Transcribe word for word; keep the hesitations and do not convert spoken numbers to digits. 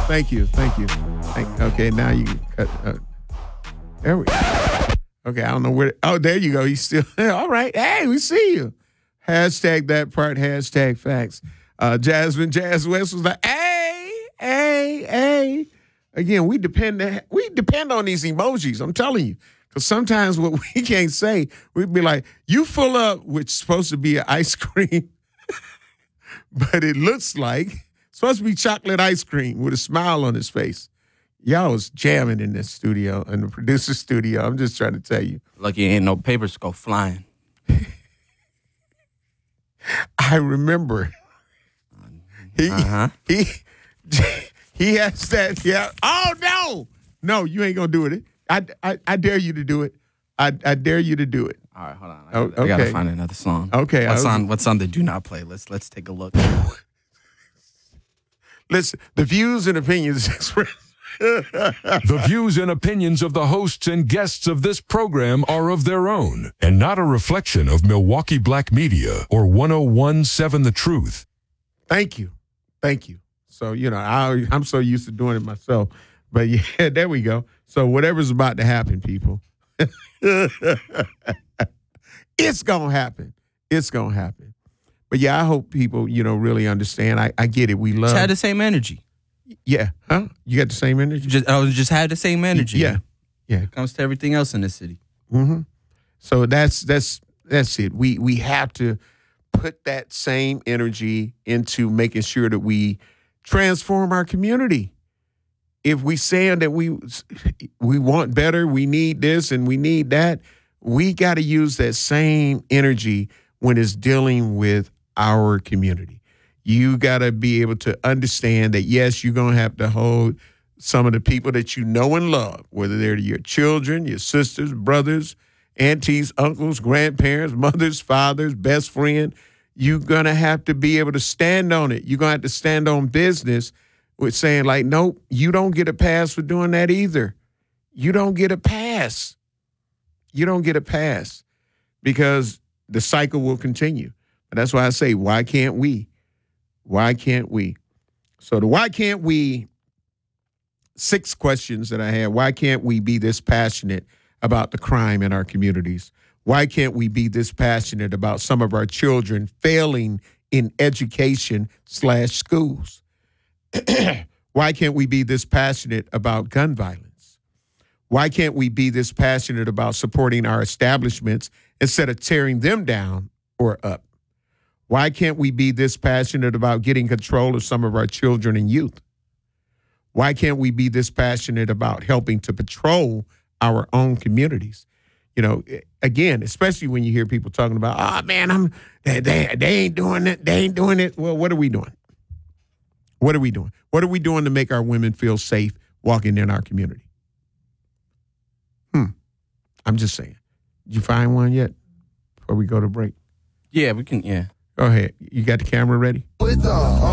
Thank you. Thank you. Thank, okay, now you cut. Uh, there we go. Okay, I don't know where. Oh, there you go. He's still. All right. Hey, we see you. Hashtag that part. Hashtag facts. Uh, Jasmine Jazz West was like, hey, hey, hey. Again, we depend we depend on these emojis. I'm telling you, because sometimes what we can't say, we'd be like, "You full up," which is supposed to be an ice cream, but it looks like it's supposed to be chocolate ice cream with a smile on his face. Y'all was jamming in this studio, in the producer studio. I'm just trying to tell you. Lucky ain't no papers go flying. I remember. He uh-huh. he he has that. Yeah. Oh no, no, you ain't gonna do it. I, I, I dare you to do it. I, I dare you to do it. All right, hold on. I, Oh, gotta, I gotta okay. find another song. Okay, What I- song? What song they do not play? Let's let's take a look. Listen, the views and opinions expressed. The views and opinions of the hosts and guests of this program are of their own and not a reflection of Milwaukee Black Media or one oh one point seven The Truth. Thank you, thank you. So you know, I, I'm so used to doing it myself, but yeah, there we go. So whatever's about to happen, people, it's gonna happen. It's gonna happen. But yeah, I hope people, you know, really understand. I, I get it. We love. Just had the same energy. Yeah, huh? You got the same energy. Just I was just had the same energy. Yeah, yeah. It comes to everything else in this city. Mm-hmm. So that's that's that's it. We we have to put that same energy into making sure that we transform our community. If we saying that we we want better, we need this and we need that, we got to use that same energy when it's dealing with our community. You got to be able to understand that, yes, you're going to have to hold some of the people that you know and love, whether they're your children, your sisters, brothers, aunties, uncles, grandparents, mothers, fathers, best friend. You're going to have to be able to stand on it. You're going to have to stand on business with saying, like, nope, you don't get a pass for doing that either. You don't get a pass. You don't get a pass because the cycle will continue. And that's why I say, why can't we? Why can't we? So the why can't we, six questions that I had. Why can't we be this passionate about the crime in our communities? Why can't we be this passionate about some of our children failing in education slash schools? Why can't we be this passionate about gun violence? Why can't we be this passionate about supporting our establishments instead of tearing them down or up? Why can't we be this passionate about getting control of some of our children and youth? Why can't we be this passionate about helping to patrol our own communities? You know, again, especially when you hear people talking about, oh, man, I'm they, they, they ain't doing it. They ain't doing it. Well, what are we doing? What are we doing? What are we doing to make our women feel safe walking in our community? Hmm. I'm just saying. Did you find one yet before we go to break? Yeah, we can. Yeah. Go ahead. You got the camera ready? With the